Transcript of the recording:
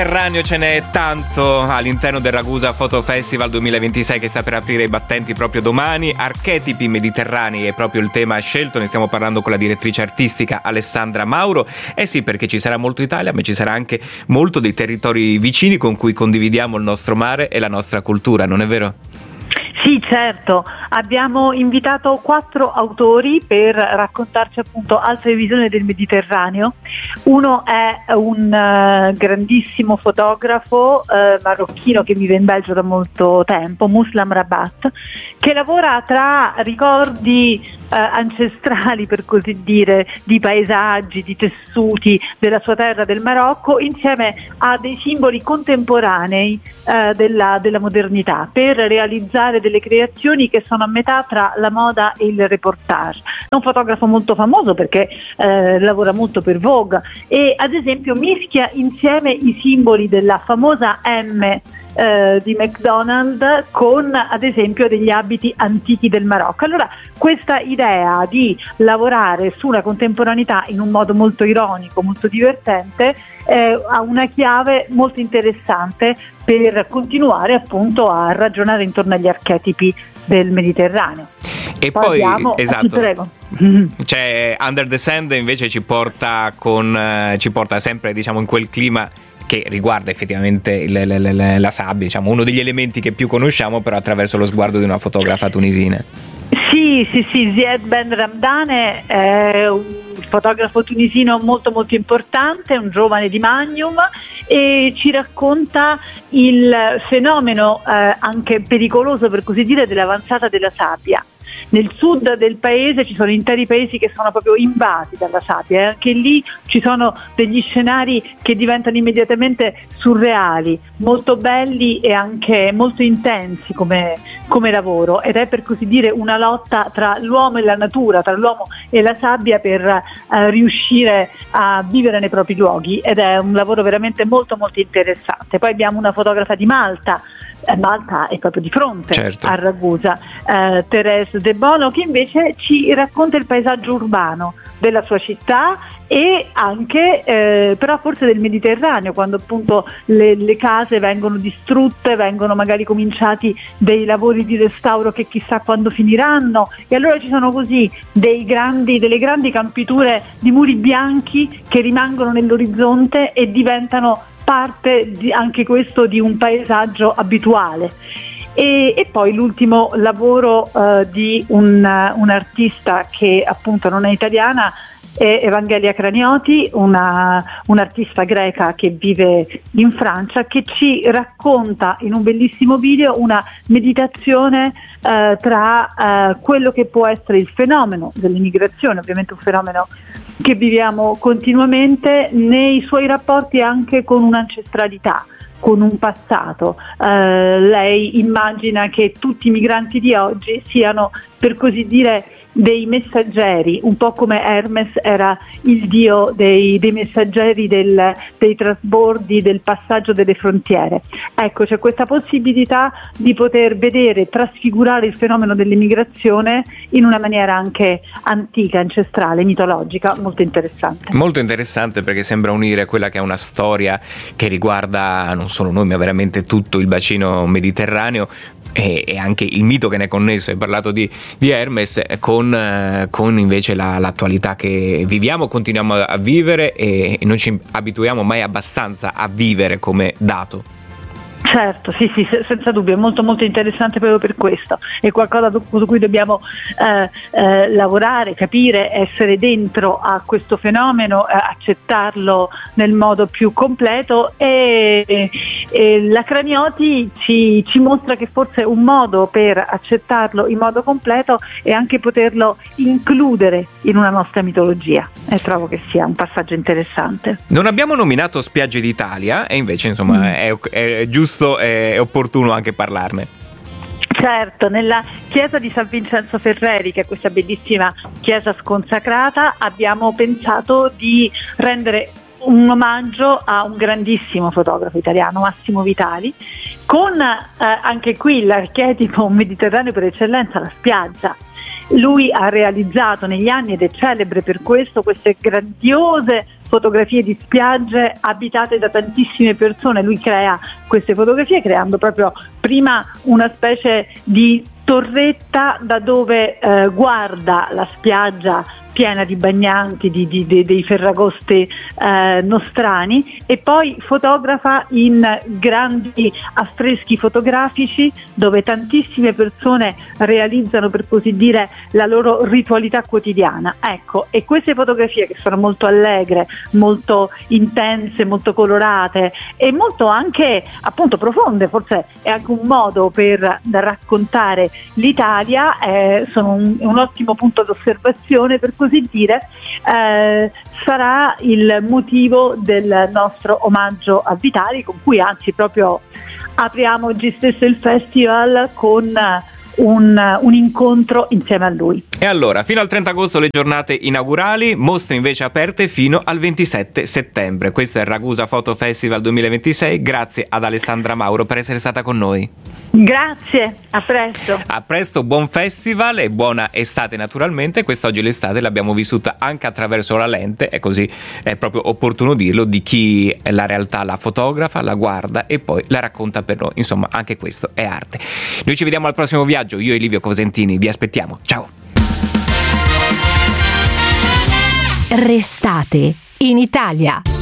Mediterraneo ce n'è tanto all'interno del Ragusa Photo Festival 2026 che sta per aprire i battenti proprio domani. Archetipi mediterranei è proprio il tema scelto, ne stiamo parlando con la direttrice artistica Alessandra Mauro. Eh sì, perché ci sarà molto Italia, ma ci sarà anche molto dei territori vicini con cui condividiamo il nostro mare e la nostra cultura, non è vero? Sì, certo, abbiamo invitato 4 autori per raccontarci appunto altre visioni del Mediterraneo. Uno è un grandissimo fotografo marocchino che vive in Belgio da molto tempo, Muslam Rabat, che lavora tra ricordi ancestrali, per così dire, di paesaggi, di tessuti della sua terra, del Marocco, insieme a dei simboli contemporanei della modernità, per realizzare delle creazioni che sono a metà tra la moda e il reportage. È un fotografo molto famoso perché lavora molto per Vogue e ad esempio mischia insieme i simboli della famosa M di McDonald's con ad esempio degli abiti antichi del Marocco. Allora questa idea di lavorare su una contemporaneità in un modo molto ironico, molto divertente, ha una chiave molto interessante per continuare appunto a ragionare intorno agli archetipi del Mediterraneo. E poi esatto, cioè Under the Sand invece ci porta sempre, diciamo, in quel clima che riguarda effettivamente la sabbia, diciamo, uno degli elementi che più conosciamo, però attraverso lo sguardo di una fotografa tunisina. Sì, Zied Ben Ramdane è un fotografo tunisino molto molto importante, un giovane di Magnum, e ci racconta il fenomeno anche pericoloso, per così dire, dell'avanzata della sabbia. Nel sud del paese ci sono interi paesi che sono proprio invasi dalla sabbia e anche lì ci sono degli scenari che diventano immediatamente surreali, molto belli e anche molto intensi come lavoro, ed è per così dire una lotta tra l'uomo e la natura, tra l'uomo e la sabbia per riuscire a vivere nei propri luoghi, ed è un lavoro veramente molto molto interessante. Poi abbiamo una fotografa di Malta è proprio di fronte, certo, a Ragusa, Thérèse De Bono, che invece ci racconta il paesaggio urbano della sua città e anche però forse del Mediterraneo, quando appunto le case vengono distrutte, vengono magari cominciati dei lavori di restauro che chissà quando finiranno, e allora ci sono così delle grandi campiture di muri bianchi che rimangono nell'orizzonte e diventano parte anche questo di un paesaggio abituale. E poi l'ultimo lavoro di un'artista che appunto non è italiana è Evangelia Cranioti, un'artista greca che vive in Francia, che ci racconta in un bellissimo video una meditazione tra quello che può essere il fenomeno dell'immigrazione, ovviamente un fenomeno che viviamo continuamente, nei suoi rapporti anche con un'ancestralità, con un passato. Lei immagina che tutti i migranti di oggi siano, per così dire, dei messaggeri, un po' come Hermes era il dio dei messaggeri, dei trasbordi, del passaggio delle frontiere. Ecco, c'è questa possibilità di poter vedere, trasfigurare il fenomeno dell'immigrazione in una maniera anche antica, ancestrale, mitologica, molto interessante. Molto interessante, perché sembra unire quella che è una storia che riguarda non solo noi, ma veramente tutto il bacino mediterraneo, e anche il mito che ne è connesso. Hai parlato di Hermes con invece l'attualità che viviamo, continuiamo a vivere, e non ci abituiamo mai abbastanza a vivere come dato. Certo, sì, senza dubbio, è molto molto interessante proprio per questo, è qualcosa su cui dobbiamo lavorare, capire, essere dentro a questo fenomeno, accettarlo nel modo più completo, e la Cranioti ci mostra che forse un modo per accettarlo in modo completo è anche poterlo includere in una nostra mitologia, e trovo che sia un passaggio interessante. Non abbiamo nominato Spiagge d'Italia, e invece insomma è giusto, è opportuno anche parlarne. Certo, nella chiesa di San Vincenzo Ferreri, che è questa bellissima chiesa sconsacrata, abbiamo pensato di rendere un omaggio a un grandissimo fotografo italiano, Massimo Vitali, con anche qui l'archetipo mediterraneo per eccellenza, la spiaggia. Lui ha realizzato negli anni, ed è celebre per questo, queste grandiose fotografie di spiagge abitate da tantissime persone. Lui crea queste fotografie creando proprio prima una specie di torretta da dove guarda la spiaggia piena di bagnanti, dei ferragosti nostrani, e poi fotografa in grandi affreschi fotografici dove tantissime persone realizzano, per così dire, la loro ritualità quotidiana. Ecco, e queste fotografie, che sono molto allegre, molto intense, molto colorate e molto anche appunto profonde, forse è anche un modo per raccontare l'Italia, sono un ottimo punto d'osservazione, per così dire, sarà il motivo del nostro omaggio a Vitali, con cui anzi proprio apriamo oggi stesso il festival con un incontro insieme a lui. E allora, fino al 30 agosto le giornate inaugurali, mostre invece aperte fino al 27 settembre. Questo è il Ragusa Photo Festival 2026. Grazie ad Alessandra Mauro per essere stata con noi. Grazie, a presto. A presto, buon festival e buona estate naturalmente. Quest'oggi l'estate l'abbiamo vissuta anche attraverso la lente, e così è proprio opportuno dirlo, di chi la realtà la fotografa, la guarda e poi la racconta per noi. Insomma, anche questo è arte. Noi ci vediamo al prossimo viaggio, io e Livio Cosentini vi aspettiamo. Ciao. Restate in Italia.